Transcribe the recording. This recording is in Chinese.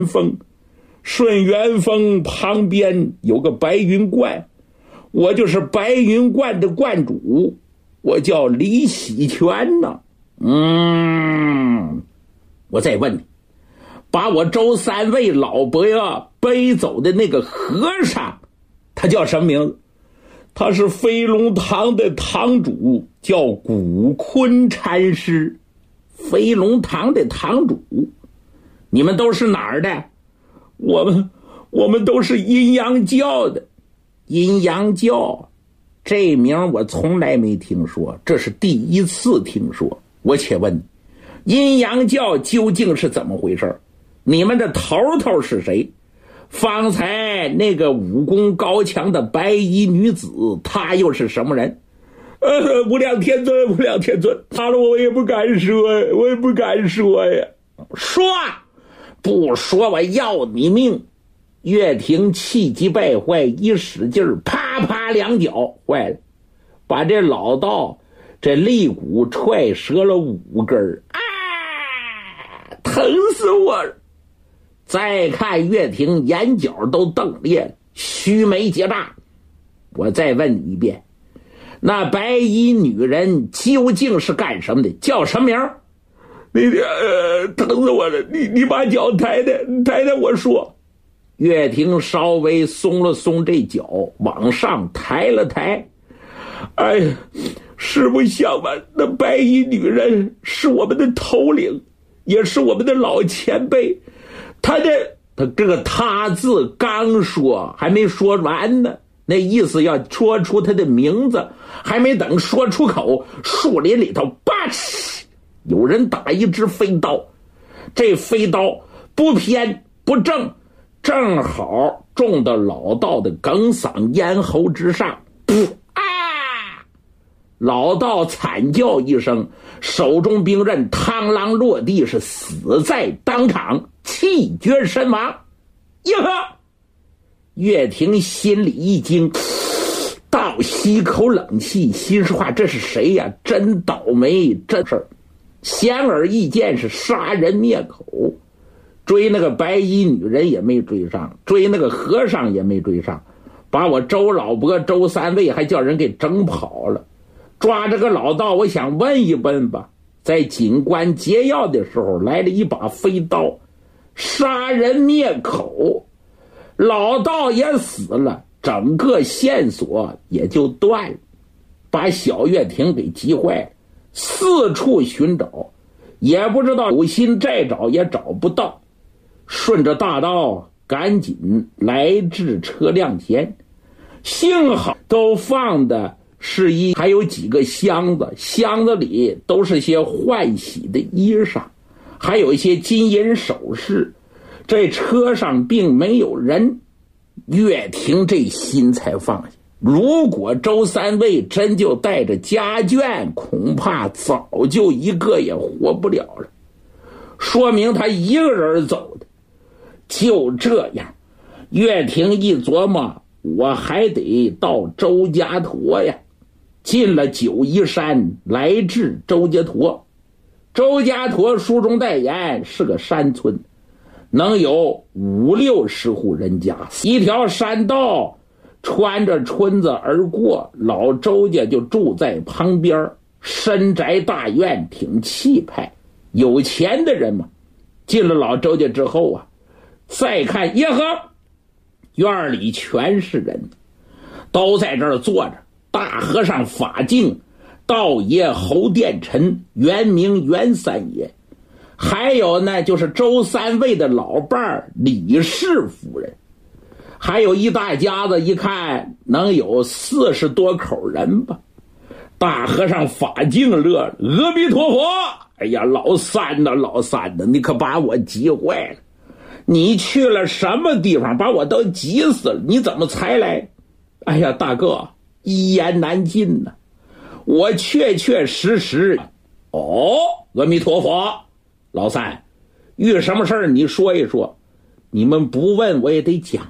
峰，顺元峰旁边有个白云观，我就是白云观的观主，我叫李喜全呢。我再问你，把我周三位老伯呀背走的那个和尚，他叫什么名字？他是飞龙堂的堂主，叫古坤禅师。飞龙堂的堂主，你们都是哪儿的？我们都是阴阳教的。阴阳教这名我从来没听说，这是第一次听说。我且问你，阴阳教究竟是怎么回事？你们的头头是谁？方才那个武功高强的白衣女子，她又是什么人？无量天尊，无量天尊，他了我也不敢说，我也不敢说呀。说，不说我要你命！岳霆气急败坏，一使劲儿，啪啪两脚，坏了，把这老道这肋骨踹折了5根啊！疼死我了！再看岳霆眼角都瞪裂了，须眉结炸。我再问你一遍，那白衣女人究竟是干什么的？叫什么名？疼死我了！你把脚抬抬我说。岳霆稍微松了松这脚，往上抬了抬。哎呀，实不相瞒，那白衣女人是我们的头领，也是我们的老前辈。他这个他字刚说还没说完呢，那意思要说出他的名字，还没等说出口，树林里头吧哧，有人打一支飞刀。这飞刀不偏不正，正好中到老道的哽嗓咽喉之上。老道惨叫一声，手中兵刃螳螂落地，是死在当场，气绝身亡。呀！岳霆心里一惊，倒吸口冷气，心说话，这是谁呀？真倒霉，真事儿。显而易见是杀人灭口，追那个白衣女人也没追上，追那个和尚也没追上，把我周老伯周三位还叫人给整跑了。抓这个老道，我想问一问吧，在警官劫要的时候来了一把飞刀，杀人灭口，老道也死了，整个线索也就断了，把小岳霆给急坏了，四处寻找，也不知道有心再找也找不到。顺着大道赶紧来至车辆前，幸好都放的是还有几个箱子，箱子里都是些换洗的衣裳，还有一些金银首饰。这车上并没有人，岳霆这心才放下。如果周三位真就带着家眷，恐怕早就一个也活不了了，说明他一个人走的。就这样，岳霆一琢磨，我还得到周家坨呀。进了九嶷山，来至周家坨。周家坨书中代言是个山村，能有50-60户人家，一条山道穿着村子而过，老周家就住在旁边，深宅大院，挺气派。有钱的人嘛，进了老周家之后啊，再看耶呵，院里全是人，都在这儿坐着。大和尚法净、道爷侯殿臣，原名袁三爷，还有呢就是周三位的老伴儿李氏夫人，还有一大家子，一看能有40多口人吧。大和尚法净乐了，阿弥陀佛！哎呀，老三呐，老三呐，你可把我急坏了！你去了什么地方，把我都急死了？你怎么才来？哎呀，大哥，一言难尽呢。我确确实实，阿弥陀佛，老三，遇什么事儿你说一说，你们不问我也得讲